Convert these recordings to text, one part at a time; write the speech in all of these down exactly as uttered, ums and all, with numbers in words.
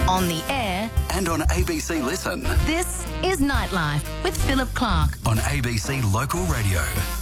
on the air, and on A B C Listen. This is Nightlife with Philip Clark on A B C Local Radio.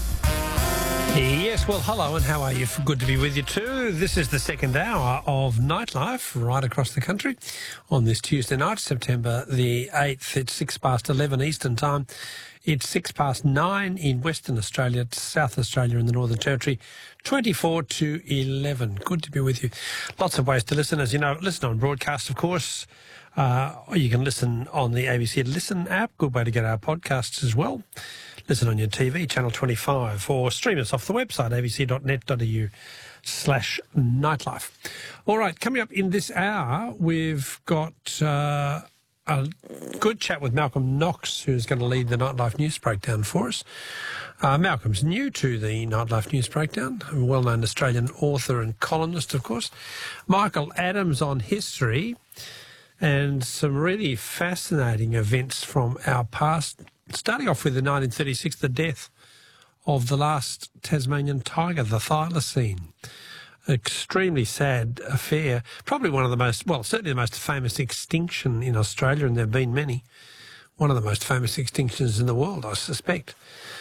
Yes, well, hello and how are you? Good to be with you too. This is the second hour of Nightlife right across the country on this Tuesday night, September the eighth. It's six past eleven Eastern Time. It's six past nine in Western Australia, South Australia and the Northern Territory, twenty-four to eleven. Good to be with you. Lots of ways to listen, as you know. Listen on broadcast, of course. Uh, you can listen on the A B C Listen app. Good way to get our podcasts as well. Listen on your T V, Channel twenty-five, or stream us off the website, abc.net.au slash nightlife. All right, coming up in this hour, we've got uh, a good chat with Malcolm Knox, who's going to lead the Nightlife News Breakdown for us. Uh, Malcolm's new to the Nightlife News Breakdown, a well-known Australian author and columnist, of course. Michael Adams on history, and some really fascinating events from our past. Starting off with the nineteen thirty-six, the death of the last Tasmanian tiger, the thylacine. Extremely sad affair. Probably one of the most, well, certainly the most famous extinction in Australia, and there have been many. One of the most famous extinctions in the world, I suspect.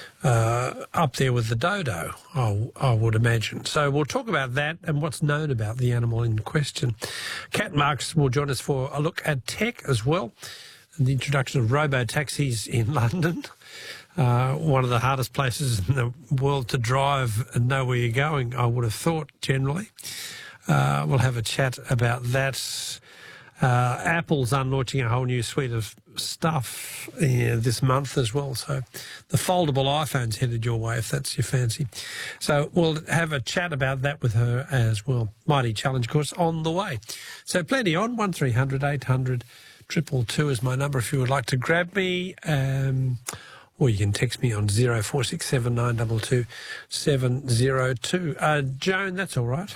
Uh, up there with the dodo, I, I would imagine. So we'll talk about that and what's known about the animal in question. Kat Marks will join us for a look at tech as well. And the introduction of robo-taxis in London, uh, one of the hardest places in the world to drive and know where you're going, I would have thought, generally. Uh, we'll have a chat about that. Uh, Apple's unlaunching a whole new suite of stuff uh, this month as well. So the foldable iPhone's headed your way if that's your fancy. So we'll have a chat about that with her as well. Mighty Challenge course on the way. So plenty on, one three hundred eight hundred triple two is my number if you would like to grab me. Um, or you can text me on zero four six seven nine two two seven zero two. Uh, Joan, that's all right.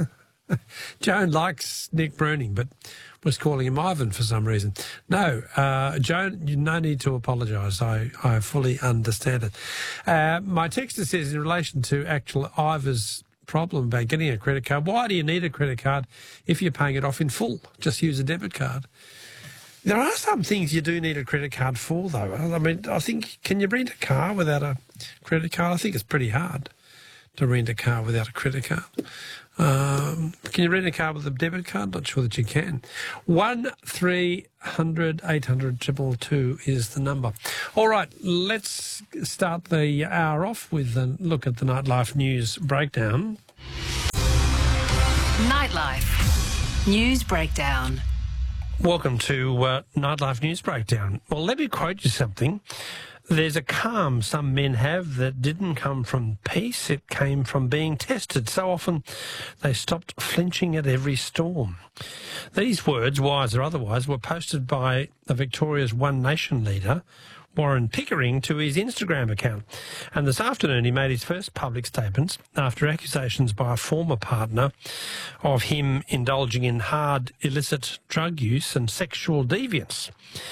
Joan likes Nick Bruning, but was calling him Ivan for some reason. No, uh, Joan, you no need to apologise. I, I fully understand it. Uh, my texter says, in relation to actual Ivor's problem about getting a credit card, why do you need a credit card if you're paying it off in full? Just use a debit card. There are some things you do need a credit card for, though. I mean, I think, can you rent a car without a credit card? I think it's pretty hard to rent a car without a credit card. Um, can you rent a car with a debit card? Not sure that you can. one three hundred eight hundred two two two is the number. All right, let's start the hour off with a look at the Nightlife News Breakdown. Nightlife News Breakdown. Welcome to uh, Nightlife News Breakdown. Well, let me quote you something. There's a calm some men have that didn't come from peace. It came from being tested. So often they stopped flinching at every storm. These words, wise or otherwise, were posted by the Victoria's One Nation leader, Warren Pickering, to his Instagram account. And this afternoon he made his first public statements after accusations by a former partner of him indulging in hard, illicit drug use and sexual deviance.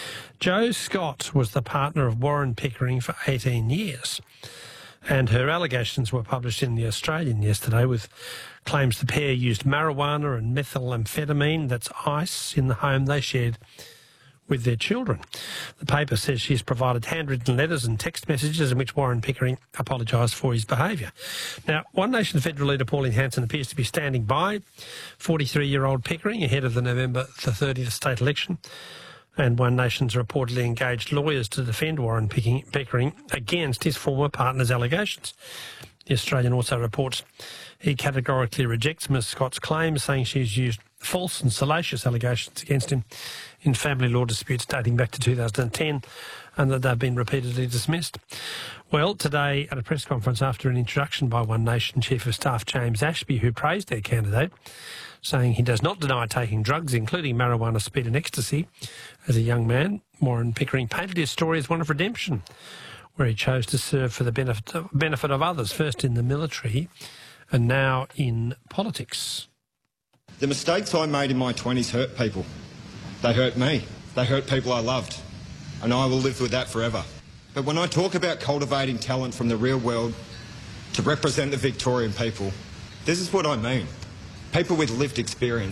Jo Scott was the partner of Warren Pickering for eighteen years, and her allegations were published in The Australian yesterday with claims the pair used marijuana and methamphetamine, that's ice, in the home they shared with their children. The paper says she's provided handwritten letters and text messages in which Warren Pickering apologised for his behaviour. Now, One Nation federal leader Pauline Hanson appears to be standing by forty-three-year-old Pickering ahead of the November the thirtieth state election. And One Nation's reportedly engaged lawyers to defend Warren Pickering against his former partner's allegations. The Australian also reports he categorically rejects Miz Scott's claims, saying she's used false and salacious allegations against him in family law disputes dating back to two thousand ten, and that they've been repeatedly dismissed. Well, today at a press conference after an introduction by One Nation Chief of Staff James Ashby, who praised their candidate, saying he does not deny taking drugs, including marijuana, speed and ecstasy, as a young man, Warren Pickering painted his story as one of redemption, where he chose to serve for the benefit of, benefit of others, first in the military and now in politics. The mistakes I made in my twenties hurt people. They hurt me. They hurt people I loved. And I will live with that forever. But when I talk about cultivating talent from the real world to represent the Victorian people. This is what I mean. People with lived experience.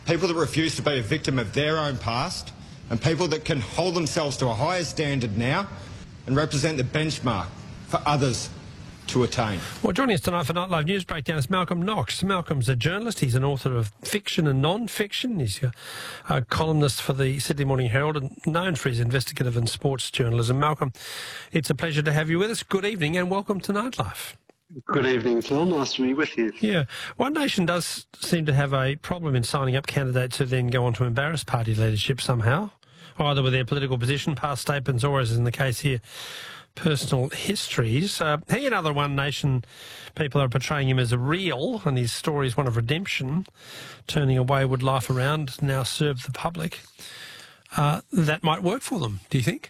people that refuse to be a victim of their own past, and people that can hold themselves to a higher standard now and represent the benchmark for others to attain. Well, joining us tonight for Nightlife News Breakdown is Malcolm Knox. Malcolm's a journalist. He's an author of fiction and non-fiction. He's a, a columnist for the Sydney Morning Herald and known for his investigative and sports journalism. Malcolm, it's a pleasure to have you with us. Good evening and welcome to Nightlife. Good evening, Phil. Nice to be with you. Yeah. One Nation does seem to have a problem in signing up candidates who then go on to embarrass party leadership somehow, either with their political position, past statements, or, as in the case here, personal histories. Uh, he and other One Nation people are portraying him as a real, and his story is one of redemption, turning a wayward life around, now serve the public. Uh, that might work for them, do you think?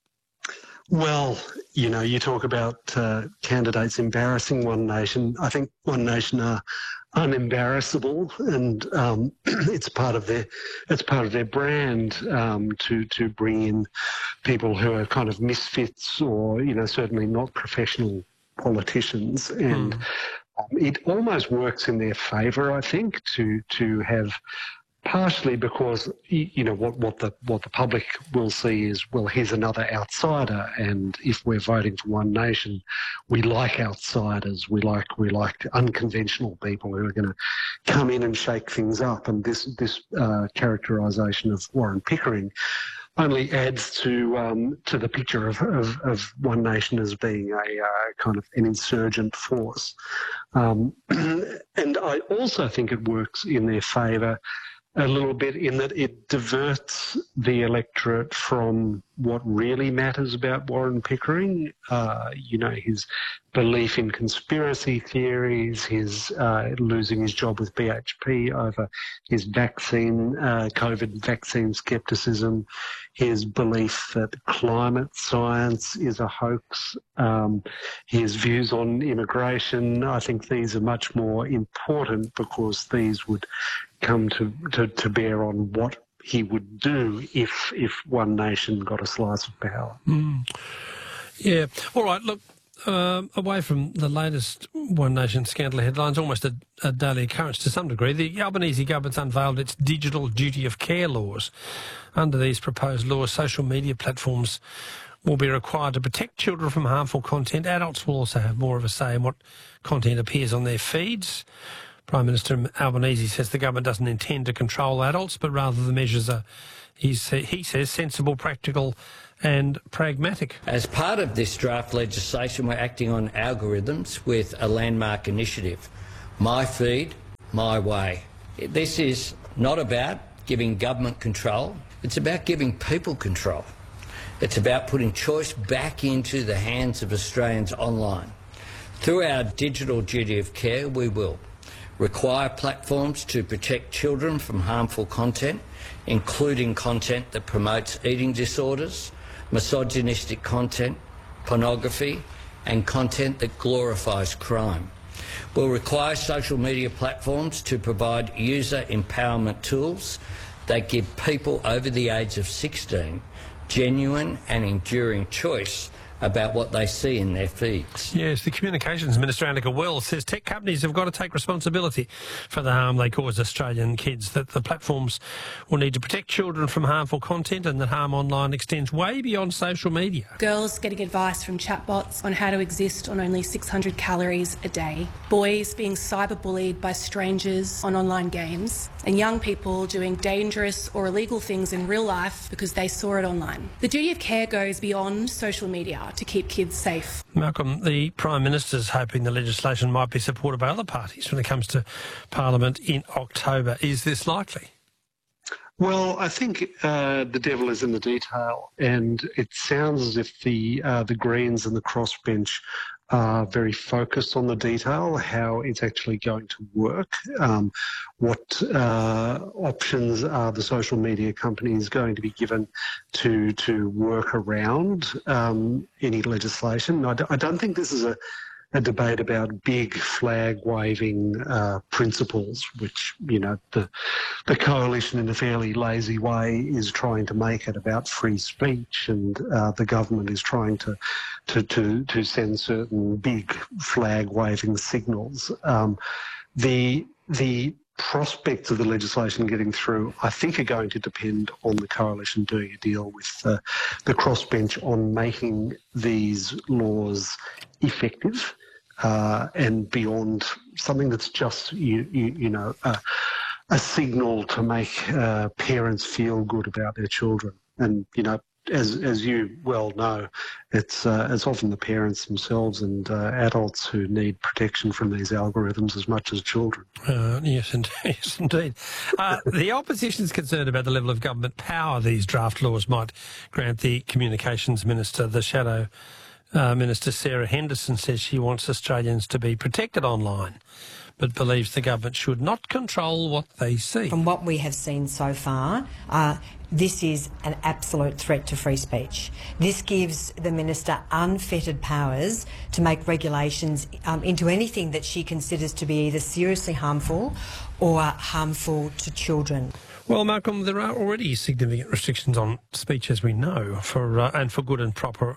Well, you know, you talk about uh, candidates embarrassing One Nation. I think One Nation are unembarrassable, and um, it's part of their it's part of their brand um, to to bring in people who are kind of misfits, or you know, certainly not professional politicians, and mm. um, it almost works in their favour, I think, to to have. Partially because, you know, what, what the what the public will see is, well, here's another outsider, and if we're voting for One Nation, we like outsiders, we like we like unconventional people who are going to come in and shake things up, and this this uh, characterisation of Warren Pickering only adds to um, to the picture of, of, of One Nation as being a uh, kind of an insurgent force, um, and I also think it works in their favour a little bit in that it diverts the electorate from what really matters about Warren Pickering, uh, you know, his belief in conspiracy theories, his uh, losing his job with B H P over his vaccine, uh, COVID vaccine scepticism, his belief that climate science is a hoax, um, his views on immigration. I think these are much more important because these would come to, to, to bear on what he would do if if One Nation got a slice of power. Mm. Yeah. All right, look, um, away from the latest One Nation scandal headlines, almost a, a daily occurrence to some degree, the Albanese government's unveiled its digital duty of care laws. Under these proposed laws, social media platforms will be required to protect children from harmful content. Adults will also have more of a say in what content appears on their feeds. Prime Minister Albanese says the government doesn't intend to control adults, but rather the measures are, he says, sensible, practical and pragmatic. As part of this draft legislation, we're acting on algorithms with a landmark initiative, My Feed, My Way. This is not about giving government control, it's about giving people control. It's about putting choice back into the hands of Australians online. Through our digital duty of care, we will require platforms to protect children from harmful content, including content that promotes eating disorders, misogynistic content, pornography, and content that glorifies crime. We'll require social media platforms to provide user empowerment tools that give people over the age of sixteen genuine and enduring choice about what they see in their feeds. Yes, the Communications Minister, Annika Wells, says tech companies have got to take responsibility for the harm they cause Australian kids, that the platforms will need to protect children from harmful content and that harm online extends way beyond social media. Girls getting advice from chatbots on how to exist on only six hundred calories a day. Boys being cyberbullied by strangers on online games. And young people doing dangerous or illegal things in real life because they saw it online. The duty of care goes beyond social media to keep kids safe. Malcolm, the Prime Minister's hoping the legislation might be supported by other parties when it comes to Parliament in October. Is this likely? Well, I think uh, the devil is in the detail, and it sounds as if the uh, the Greens and the crossbench are very focused on the detail, how it's actually going to work, um, what uh, options are the social media companies going to be given to to work around um, any legislation. I, d- I don't think this is a a debate about big flag-waving uh, principles, which, you know, the the coalition in a fairly lazy way is trying to make it about free speech, and uh, the government is trying to, to, to, to send certain big flag-waving signals. Um, the the prospects of the legislation getting through, I think, are going to depend on the coalition doing a deal with uh, the crossbench on making these laws effective uh, and beyond something that's just, you, you, you know, uh, a signal to make uh, parents feel good about their children. And, you know, as as you well know, it's uh, it's often the parents themselves and uh, adults who need protection from these algorithms as much as children. Uh, yes, indeed. Yes, indeed. Uh, the opposition is concerned about the level of government power these draft laws might grant the Communications Minister. The Shadow uh, Minister, Sarah Henderson, says she wants Australians to be protected online, but believes the government should not control what they see. From what we have seen so far, uh, this is an absolute threat to free speech. This gives the minister unfettered powers to make regulations um, into anything that she considers to be either seriously harmful or harmful to children. Well, Malcolm, there are already significant restrictions on speech, as we know, for uh, and for good and proper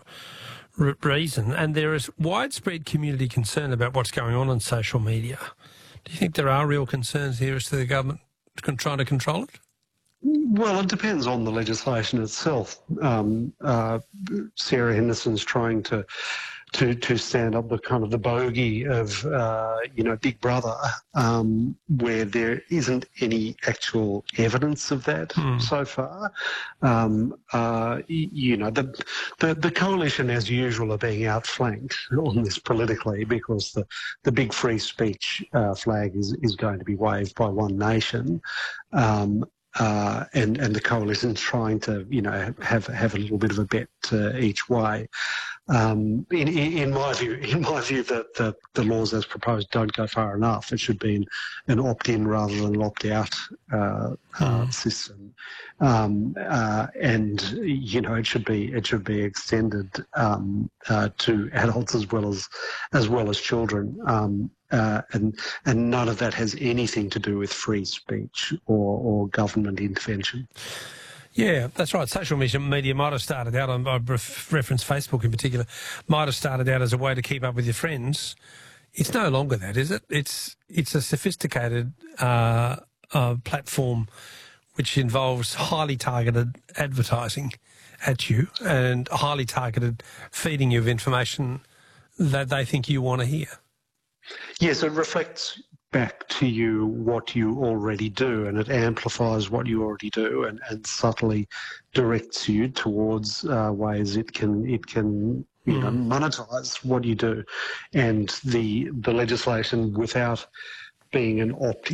r- reason, and there is widespread community concern about what's going on on social media. Do you think there are real concerns here as to the government trying to control it? Well, it depends on the legislation itself. Um, uh, Sarah Henderson's trying to to to stand up the kind of the bogey of uh, you know Big Brother, um, where there isn't any actual evidence of that mm. so far. Um, uh, you know the, the the coalition, as usual, are being outflanked on this politically because the the big free speech uh, flag is is going to be waved by One Nation. Um, Uh, and, and the coalition trying to, you know, have have a little bit of a bet uh, each way. Um, in, in my view, in my view, that the, the laws as proposed don't go far enough. It should be an, an opt-in rather than an opt-out uh, uh, system, um, uh, and you know, it should be it should be extended um, uh, to adults as well as as well as children. Um, Uh, and and none of that has anything to do with free speech or, or government intervention. Yeah, that's right. Social media, media might have started out, on, I reference Facebook in particular, might have started out as a way to keep up with your friends. It's no longer that, is it? It's it's a sophisticated uh, uh, platform which involves highly targeted advertising at you and highly targeted feeding you of information that they think you want to hear. Yes, it reflects back to you what you already do, and it amplifies what you already do, and, and subtly directs you towards uh, ways it can it can you mm. know monetize what you do. And the the legislation, without being an opt